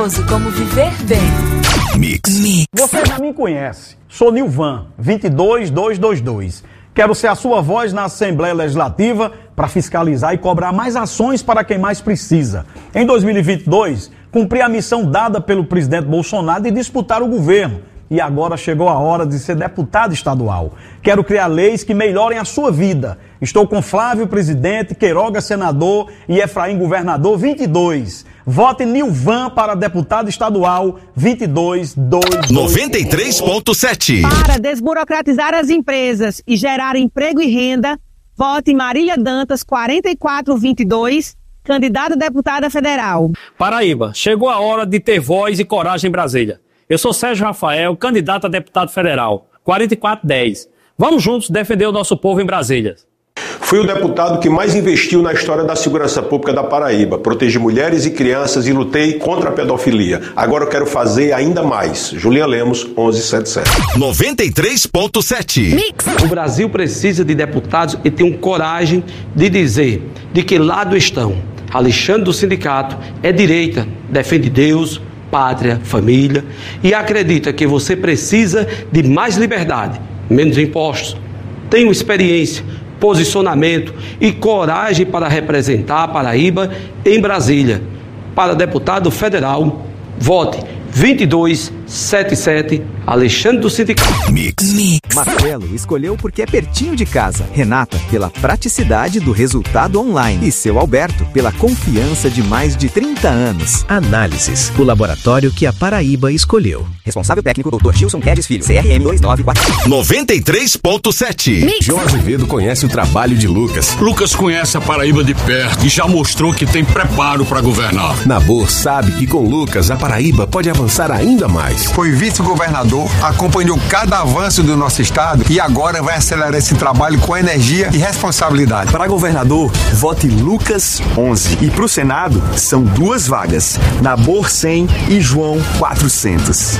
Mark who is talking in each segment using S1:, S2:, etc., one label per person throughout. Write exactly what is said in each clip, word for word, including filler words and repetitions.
S1: Como viver bem.
S2: Mix. Mix.
S3: Você já me conhece. Sou Nilvan, vinte e dois mil duzentos e vinte e dois. Quero ser a sua voz na Assembleia Legislativa para fiscalizar e cobrar mais ações para quem mais precisa. Em dois mil e vinte e dois, cumpri a missão dada pelo presidente Bolsonaro de disputar o governo. E agora chegou a hora de ser deputado estadual. Quero criar leis que melhorem a sua vida. Estou com Flávio, presidente, Queiroga, senador e Efraim, governador, vinte e dois. Vote Nilvan para deputado estadual, vinte e dois mil duzentos e vinte e dois.
S2: noventa e três ponto sete.
S4: Para desburocratizar as empresas e gerar emprego e renda, vote Marília Dantas, quarenta e quatro vinte e dois, candidata a deputada federal.
S5: Paraíba, chegou a hora de ter voz e coragem em Brasília. Eu sou Sérgio Rafael, candidato a deputado federal, quarenta e quatro dez. Vamos juntos defender o nosso povo em Brasília.
S6: Fui o deputado que mais investiu na história da segurança pública da Paraíba. Protegi mulheres e crianças e lutei contra a pedofilia. Agora eu quero fazer ainda mais. Julinha Lemos, onze setenta e sete.
S2: noventa e três ponto sete.
S7: Mix. O Brasil precisa de deputados que tenham coragem de dizer de que lado estão. Alexandre do Sindicato é direita, defende Deus, pátria, família e acredita que você precisa de mais liberdade, menos impostos. Tenho experiência, posicionamento e coragem para representar a Paraíba em Brasília. Para deputado federal, vote vinte e dois setenta e sete, Alexandre do Sindicato.
S2: Mix. Mix.
S8: Marcelo escolheu porque é pertinho de casa. Renata, pela praticidade do resultado online. E seu Alberto, pela confiança de mais de trinta anos.
S9: Análises, o laboratório que a Paraíba escolheu.
S8: Responsável técnico, doutor Gilson Guedes Filho, C R M dois nove quatro.
S2: noventa e três ponto sete.
S10: João Azevedo conhece o trabalho de Lucas.
S11: Lucas conhece a Paraíba de perto e já mostrou que tem preparo para governar.
S10: Nabor sabe que com Lucas a Paraíba pode avançar ainda mais.
S12: Foi vice-governador, acompanhou cada avanço do nosso estado e agora vai acelerar esse trabalho com energia e responsabilidade.
S13: Para governador, vote Lucas onze. E para o Senado, são duas vagas. Nabor cem e João quatrocentos.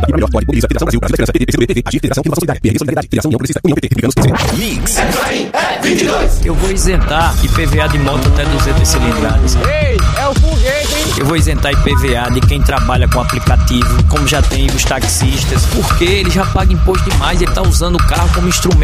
S2: Mix.
S14: Eu vou isentar I P V A de moto até duzentas cilindradas.
S15: Ei, é o foguete, hein?
S14: Eu vou isentar I P V A de quem trabalha com aplicativo, como já tem os taxistas, porque ele já paga imposto demais, ele tá usando o carro como instrumento